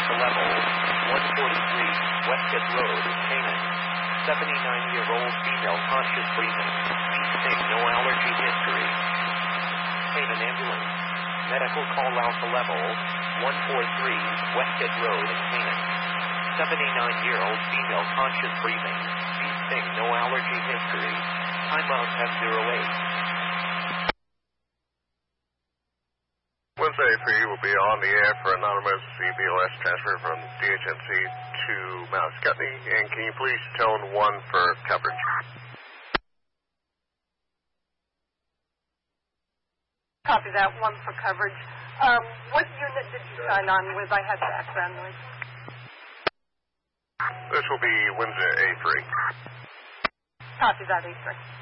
Alpha Level, 143 Westgate Road, Canaan. 79-year-old female conscious breathing. Feasting, no allergy history. Canaan ambulance. Medical call Alpha Level, 143 Westgate Road, Canaan. 79-year-old female conscious breathing. Feasting, no allergy history. Timeout F08. Wednesday 3 will be on the air for anonymous BLS transfer from DHNC to Mount Scottney. And can you please tone 1 for coverage? Copy that, 1 for coverage. What unit did you sign on with? I had background noise. This will be Wednesday A3. Copy that, A3.